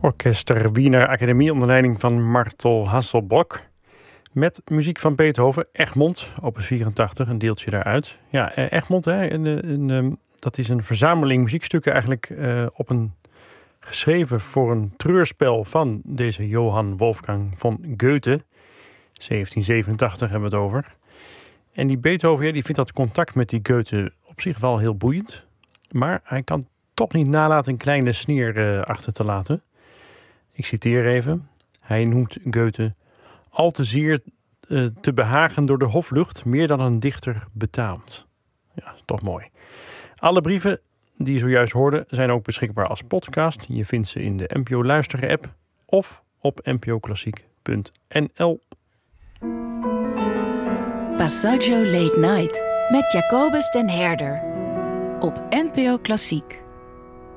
Orchester Wiener Academie onder leiding van Martel Hasselbrock. Met muziek van Beethoven, Egmont, opus 84, een deeltje daaruit. Ja, Egmont, hè, dat is een verzameling muziekstukken eigenlijk geschreven voor een treurspel van deze Johann Wolfgang von Goethe. 1787 hebben we het over. En die Beethoven, die vindt dat contact met die Goethe op zich wel heel boeiend. Maar hij kan toch niet nalaten een kleine sneer achter te laten. Ik citeer even. Hij noemt Goethe al te zeer te behagen door de hoflucht, meer dan een dichter betaamt. Ja, toch mooi. Alle brieven die je zojuist hoorde zijn ook beschikbaar als podcast. Je vindt ze in de NPO Luisteren app of op npoklassiek.nl. Passaggio Late Night met Jacobus den Herder op NPO Klassiek.